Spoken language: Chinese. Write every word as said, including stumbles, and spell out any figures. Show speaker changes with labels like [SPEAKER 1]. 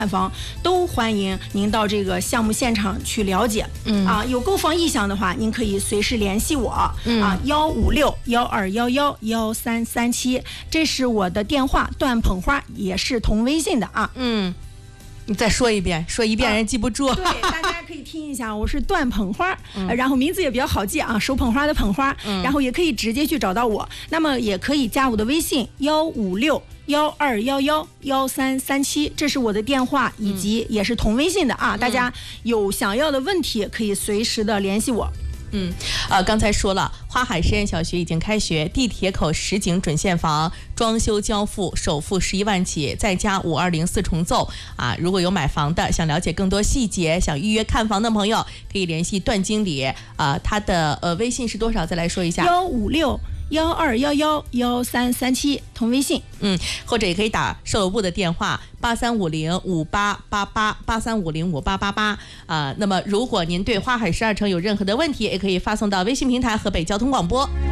[SPEAKER 1] 看房都欢迎您到这个项目现场去了解。嗯啊，有购房意向的话，您可以随时联系我。嗯啊，幺五六幺二幺幺幺三三七，这是我的电话。段捧花也是同微信的啊。
[SPEAKER 2] 嗯。你再说一遍，说一遍人记不住。
[SPEAKER 1] 啊、对，大家可以听一下，我是段捧花、嗯呃，然后名字也比较好记啊，手捧花的捧花、嗯，然后也可以直接去找到我。那么也可以加我的微信幺五六幺二幺幺幺三三七，这是我的电话，以及也是同微信的啊。嗯、大家有想要的问题可以随时的联系我。
[SPEAKER 2] 嗯，呃，刚才说了，花海实验小学已经开学，地铁口实景准现房，装修交付，首付十一万起，再加五二零四重奏啊！如果有买房的，想了解更多细节，想预约看房的朋友，可以联系段经理啊、呃，他的呃微信是多少？再来说一下，
[SPEAKER 1] 幺五六幺二幺幺幺三三七，同微信。
[SPEAKER 2] 嗯，或者也可以打售楼部的电话八三五零五八八八八三五零五八八八啊。那么，如果您对花海十二城有任何的问题，也可以发送到微信平台河北交通广播。